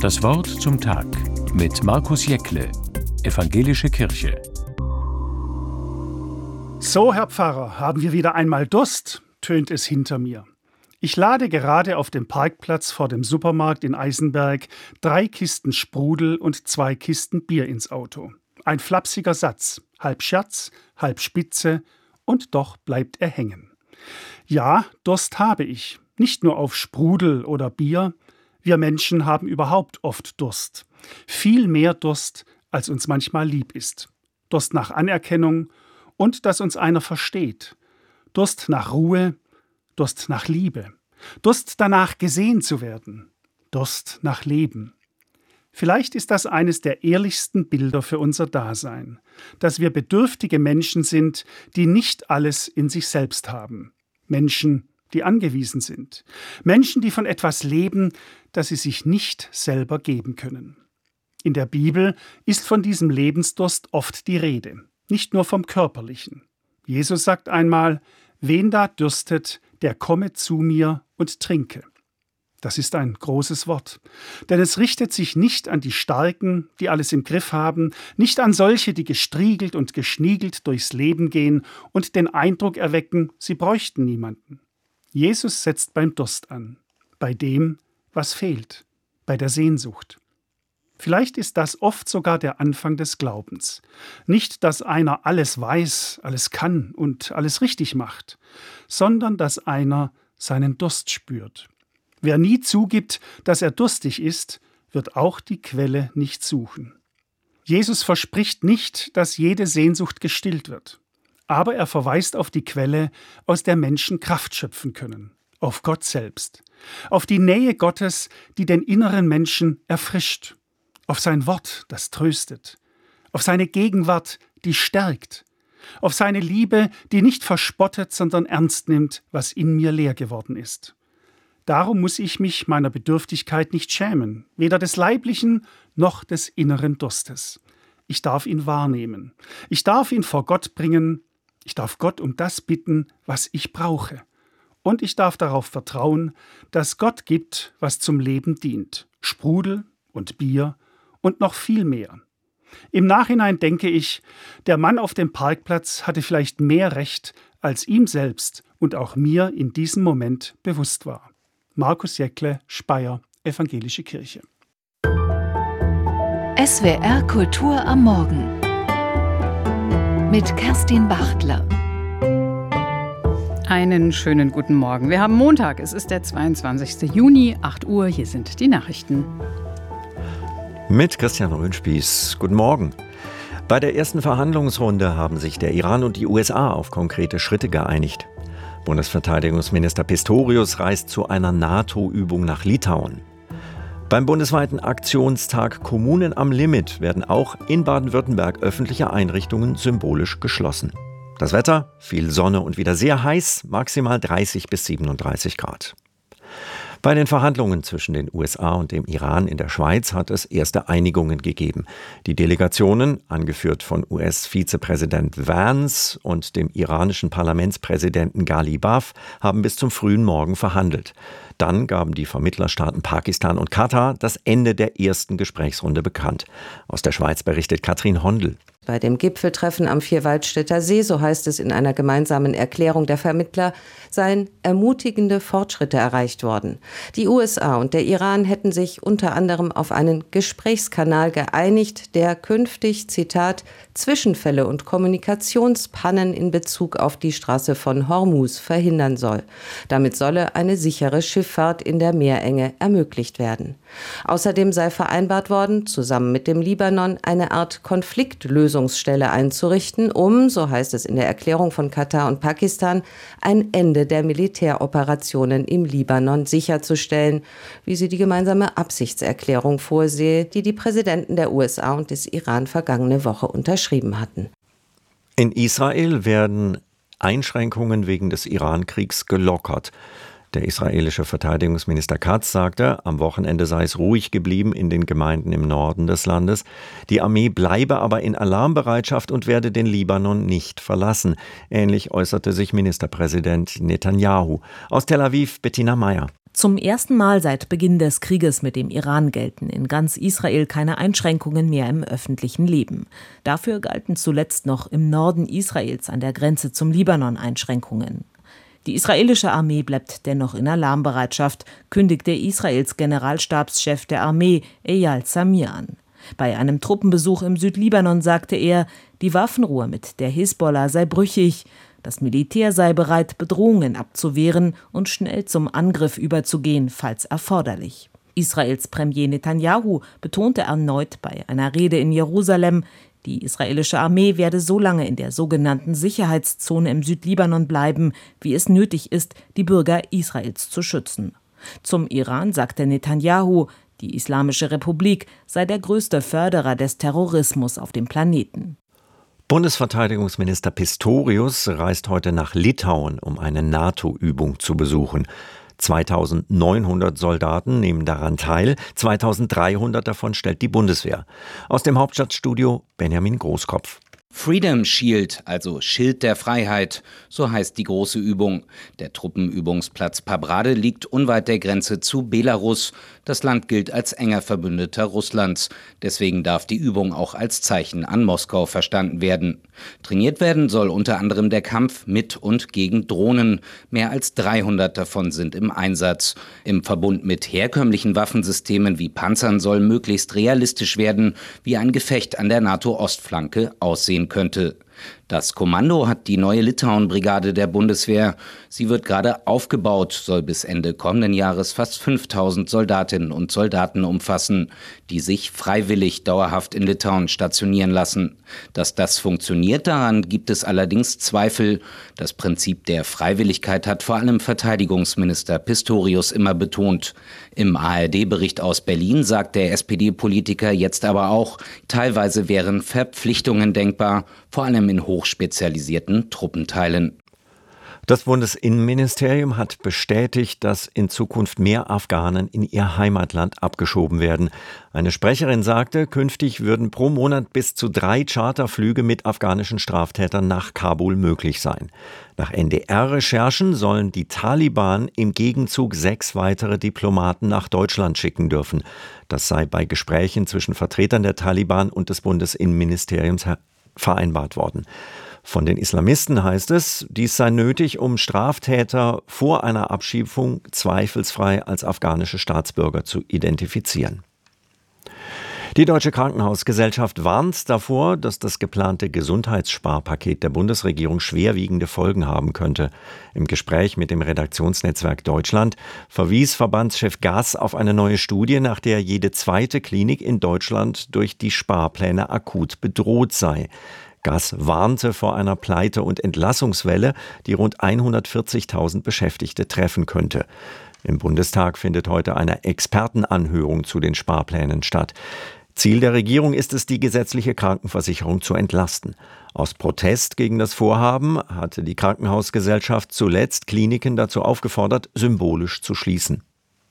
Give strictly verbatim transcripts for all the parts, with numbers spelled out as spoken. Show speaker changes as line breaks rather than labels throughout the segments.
Das Wort zum Tag mit Markus Jäckle, Evangelische Kirche.
So, Herr Pfarrer, haben wir wieder einmal Durst, tönt es hinter mir. Ich lade gerade auf dem Parkplatz vor dem Supermarkt in Eisenberg drei Kisten Sprudel und zwei Kisten Bier ins Auto. Ein flapsiger Satz, halb Scherz, halb Spitze, und doch bleibt er hängen. Ja, Durst habe ich, nicht nur auf Sprudel oder Bier. Wir Menschen haben überhaupt oft Durst. Viel mehr Durst, als uns manchmal lieb ist. Durst nach Anerkennung und dass uns einer versteht. Durst nach Ruhe, Durst nach Liebe. Durst danach, gesehen zu werden. Durst nach Leben. Vielleicht ist das eines der ehrlichsten Bilder für unser Dasein, dass wir bedürftige Menschen sind, die nicht alles in sich selbst haben. Menschen, die angewiesen sind. Menschen, die von etwas leben, das sie sich nicht selber geben können. In der Bibel ist von diesem Lebensdurst oft die Rede, nicht nur vom Körperlichen. Jesus sagt einmal: Wen da dürstet, der komme zu mir und trinke. Das ist ein großes Wort, denn es richtet sich nicht an die Starken, die alles im Griff haben, nicht an solche, die gestriegelt und geschniegelt durchs Leben gehen und den Eindruck erwecken, sie bräuchten niemanden. Jesus setzt beim Durst an, bei dem, was fehlt, bei der Sehnsucht. Vielleicht ist das oft sogar der Anfang des Glaubens. Nicht, dass einer alles weiß, alles kann und alles richtig macht, sondern dass einer seinen Durst spürt. Wer nie zugibt, dass er durstig ist, wird auch die Quelle nicht suchen. Jesus verspricht nicht, dass jede Sehnsucht gestillt wird. Aber er verweist auf die Quelle, aus der Menschen Kraft schöpfen können, auf Gott selbst, auf die Nähe Gottes, die den inneren Menschen erfrischt, auf sein Wort, das tröstet, auf seine Gegenwart, die stärkt, auf seine Liebe, die nicht verspottet, sondern ernst nimmt, was in mir leer geworden ist. Darum muss ich mich meiner Bedürftigkeit nicht schämen, weder des leiblichen noch des inneren Durstes. Ich darf ihn wahrnehmen. Ich darf ihn vor Gott bringen. Ich darf Gott um das bitten, was ich brauche. Und ich darf darauf vertrauen, dass Gott gibt, was zum Leben dient. Sprudel und Bier und noch viel mehr. Im Nachhinein denke ich, der Mann auf dem Parkplatz hatte vielleicht mehr Recht, als ihm selbst und auch mir in diesem Moment bewusst war. Markus Jäckle, Speyer, Evangelische Kirche.
S W R Kultur am Morgen mit Kerstin Bachtler.
Einen schönen guten Morgen. Wir haben Montag, es ist der zweiundzwanzigste Juni, acht Uhr. Hier sind die Nachrichten.
Mit Christian Röhnspieß. Guten Morgen. Bei der ersten Verhandlungsrunde haben sich der Iran und die U S A auf konkrete Schritte geeinigt. Bundesverteidigungsminister Pistorius reist zu einer NATO-Übung nach Litauen. Beim bundesweiten Aktionstag Kommunen am Limit werden auch in Baden-Württemberg öffentliche Einrichtungen symbolisch geschlossen. Das Wetter, viel Sonne und wieder sehr heiß, maximal dreißig bis siebenunddreißig Grad. Bei den Verhandlungen zwischen den U S A und dem Iran in der Schweiz hat es erste Einigungen gegeben. Die Delegationen, angeführt von U S-Vizepräsident Vance und dem iranischen Parlamentspräsidenten Ghalibaf, haben bis zum frühen Morgen verhandelt. Dann gaben die Vermittlerstaaten Pakistan und Katar das Ende der ersten Gesprächsrunde bekannt. Aus der Schweiz berichtet Katrin Hondel.
Bei dem Gipfeltreffen am Vierwaldstätter See, so heißt es in einer gemeinsamen Erklärung der Vermittler, seien ermutigende Fortschritte erreicht worden. Die U S A und der Iran hätten sich unter anderem auf einen Gesprächskanal geeinigt, der künftig, Zitat, Zwischenfälle und Kommunikationspannen in Bezug auf die Straße von Hormuz verhindern soll. Damit solle eine sichere Schifffahrt in der Meerenge ermöglicht werden. Außerdem sei vereinbart worden, zusammen mit dem Libanon eine Art Konfliktlösungsstelle einzurichten, um, so heißt es in der Erklärung von Katar und Pakistan, ein Ende der Militäroperationen im Libanon sicherzustellen, wie sie die gemeinsame Absichtserklärung vorsehe, die die Präsidenten der U S A und des Iran vergangene Woche unterschrieben hatten.
In Israel werden Einschränkungen wegen des Iran-Kriegs gelockert. Der israelische Verteidigungsminister Katz sagte, am Wochenende sei es ruhig geblieben in den Gemeinden im Norden des Landes. Die Armee bleibe aber in Alarmbereitschaft und werde den Libanon nicht verlassen. Ähnlich äußerte sich Ministerpräsident Netanyahu. Aus Tel Aviv, Bettina Meyer.
Zum ersten Mal seit Beginn des Krieges mit dem Iran gelten in ganz Israel keine Einschränkungen mehr im öffentlichen Leben. Dafür galten zuletzt noch im Norden Israels an der Grenze zum Libanon Einschränkungen. Die israelische Armee bleibt dennoch in Alarmbereitschaft, kündigte Israels Generalstabschef der Armee Eyal Zamir an. Bei einem Truppenbesuch im Südlibanon sagte er, die Waffenruhe mit der Hisbollah sei brüchig. Das Militär sei bereit, Bedrohungen abzuwehren und schnell zum Angriff überzugehen, falls erforderlich. Israels Premier Netanyahu betonte erneut bei einer Rede in Jerusalem, die israelische Armee werde so lange in der sogenannten Sicherheitszone im Südlibanon bleiben, wie es nötig ist, die Bürger Israels zu schützen. Zum Iran sagte Netanyahu, die Islamische Republik sei der größte Förderer des Terrorismus auf dem Planeten.
Bundesverteidigungsminister Pistorius reist heute nach Litauen, um eine NATO-Übung zu besuchen. zweitausendneunhundert Soldaten nehmen daran teil, zweitausenddreihundert davon stellt die Bundeswehr. Aus dem Hauptstadtstudio Benjamin Großkopf.
Freedom Shield, also Schild der Freiheit, so heißt die große Übung. Der Truppenübungsplatz Pabrade liegt unweit der Grenze zu Belarus. Das Land gilt als enger Verbündeter Russlands. Deswegen darf die Übung auch als Zeichen an Moskau verstanden werden. Trainiert werden soll unter anderem der Kampf mit und gegen Drohnen. Mehr als dreihundert davon sind im Einsatz. Im Verbund mit herkömmlichen Waffensystemen wie Panzern soll möglichst realistisch werden, wie ein Gefecht an der NATO-Ostflanke aussehen könnte. Das Kommando hat die neue Litauen-Brigade der Bundeswehr. Sie wird gerade aufgebaut, soll bis Ende kommenden Jahres fast fünftausend Soldatinnen und Soldaten umfassen, die sich freiwillig dauerhaft in Litauen stationieren lassen. Dass das funktioniert, daran gibt es allerdings Zweifel. Das Prinzip der Freiwilligkeit hat vor allem Verteidigungsminister Pistorius immer betont. Im A R D-Bericht aus Berlin sagt der S P D-Politiker jetzt aber auch, teilweise wären Verpflichtungen denkbar, vor allem in hochspezialisierten Truppenteilen.
Das Bundesinnenministerium hat bestätigt, dass in Zukunft mehr Afghanen in ihr Heimatland abgeschoben werden. Eine Sprecherin sagte, künftig würden pro Monat bis zu drei Charterflüge mit afghanischen Straftätern nach Kabul möglich sein. Nach N D R-Recherchen sollen die Taliban im Gegenzug sechs weitere Diplomaten nach Deutschland schicken dürfen. Das sei bei Gesprächen zwischen Vertretern der Taliban und des Bundesinnenministeriums vereinbart worden. Von den Islamisten heißt es, dies sei nötig, um Straftäter vor einer Abschiebung zweifelsfrei als afghanische Staatsbürger zu identifizieren. Die Deutsche Krankenhausgesellschaft warnt davor, dass das geplante Gesundheitssparpaket der Bundesregierung schwerwiegende Folgen haben könnte. Im Gespräch mit dem Redaktionsnetzwerk Deutschland verwies Verbandschef Gass auf eine neue Studie, nach der jede zweite Klinik in Deutschland durch die Sparpläne akut bedroht sei. Gass warnte vor einer Pleite- und Entlassungswelle, die rund hundertvierzigtausend Beschäftigte treffen könnte. Im Bundestag findet heute eine Expertenanhörung zu den Sparplänen statt. Ziel der Regierung ist es, die gesetzliche Krankenversicherung zu entlasten. Aus Protest gegen das Vorhaben hatte die Krankenhausgesellschaft zuletzt Kliniken dazu aufgefordert, symbolisch zu schließen.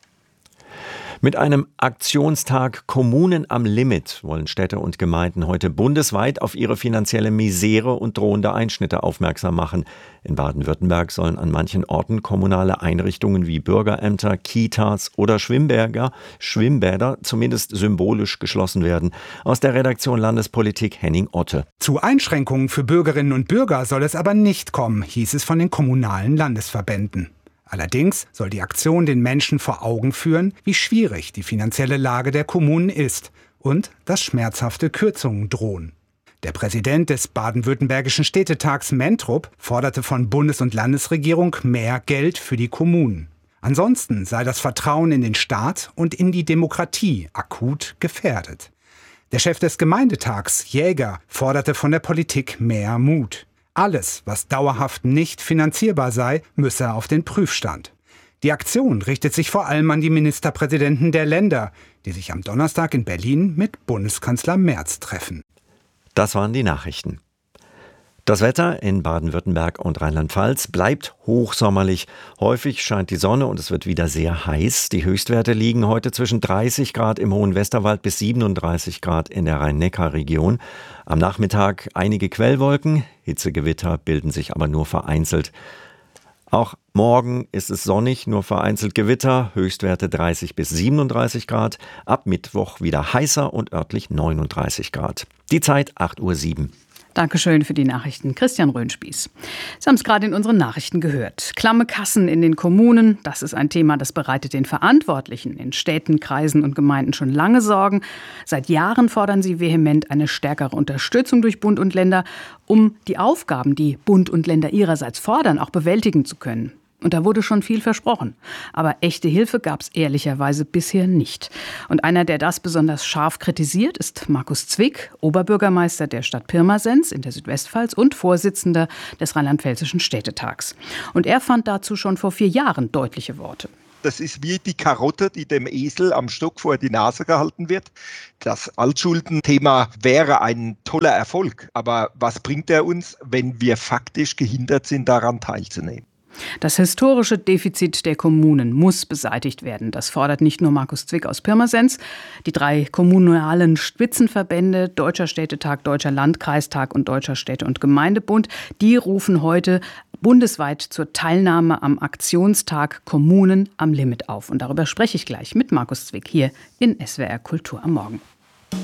Mit einem Aktionstag Kommunen am Limit wollen Städte und Gemeinden heute bundesweit auf ihre finanzielle Misere und drohende Einschnitte aufmerksam machen. In Baden-Württemberg sollen an manchen Orten kommunale Einrichtungen wie Bürgerämter, Kitas oder Schwimmbäder, Schwimmbäder zumindest symbolisch geschlossen werden. Aus der Redaktion Landespolitik Henning Otte.
Zu Einschränkungen für Bürgerinnen und Bürger soll es aber nicht kommen, hieß es von den kommunalen Landesverbänden. Allerdings soll die Aktion den Menschen vor Augen führen, wie schwierig die finanzielle Lage der Kommunen ist und dass schmerzhafte Kürzungen drohen. Der Präsident des baden-württembergischen Städtetags Mentrup forderte von Bundes- und Landesregierung mehr Geld für die Kommunen. Ansonsten sei das Vertrauen in den Staat und in die Demokratie akut gefährdet. Der Chef des Gemeindetags, Jäger, forderte von der Politik mehr Mut. Alles, was dauerhaft nicht finanzierbar sei, müsse auf den Prüfstand. Die Aktion richtet sich vor allem an die Ministerpräsidenten der Länder, die sich am Donnerstag in Berlin mit Bundeskanzler Merz treffen.
Das waren die Nachrichten. Das Wetter in Baden-Württemberg und Rheinland-Pfalz bleibt hochsommerlich. Häufig scheint die Sonne und es wird wieder sehr heiß. Die Höchstwerte liegen heute zwischen dreißig Grad im Hohen Westerwald bis siebenunddreißig Grad in der Rhein-Neckar-Region. Am Nachmittag einige Quellwolken. Hitzegewitter bilden sich aber nur vereinzelt. Auch morgen ist es sonnig, nur vereinzelt Gewitter, Höchstwerte dreißig bis siebenunddreißig Grad. Ab Mittwoch wieder heißer und örtlich neununddreißig Grad. Die Zeit acht Uhr sieben.
Dankeschön für die Nachrichten, Christian Röhnspieß. Sie haben es gerade in unseren Nachrichten gehört. Klamme Kassen in den Kommunen, das ist ein Thema, das bereitet den Verantwortlichen in Städten, Kreisen und Gemeinden schon lange Sorgen. Seit Jahren fordern sie vehement eine stärkere Unterstützung durch Bund und Länder, um die Aufgaben, die Bund und Länder ihrerseits fordern, auch bewältigen zu können. Und da wurde schon viel versprochen. Aber echte Hilfe gab es ehrlicherweise bisher nicht. Und einer, der das besonders scharf kritisiert, ist Markus Zwick, Oberbürgermeister der Stadt Pirmasens in der Südwestpfalz und Vorsitzender des Rheinland-Pfälzischen Städtetags. Und er fand dazu schon vor vier Jahren deutliche Worte.
Das ist wie die Karotte, die dem Esel am Stock vor die Nase gehalten wird. Das Altschuldenthema wäre ein toller Erfolg. Aber was bringt er uns, wenn wir faktisch gehindert sind, daran teilzunehmen?
Das historische Defizit der Kommunen muss beseitigt werden. Das fordert nicht nur Markus Zwick aus Pirmasens. Die drei kommunalen Spitzenverbände, Deutscher Städtetag, Deutscher Landkreistag und Deutscher Städte- und Gemeindebund, die rufen heute bundesweit zur Teilnahme am Aktionstag Kommunen am Limit auf. Und darüber spreche ich gleich mit Markus Zwick hier in S W R Kultur am Morgen.